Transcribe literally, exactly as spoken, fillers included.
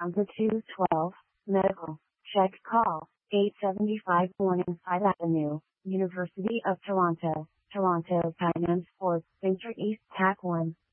Number two twelve, Medical. Check call, eight seventy-five Morning five Avenue, University of Toronto, Toronto Finance Sports, Center East T A C one.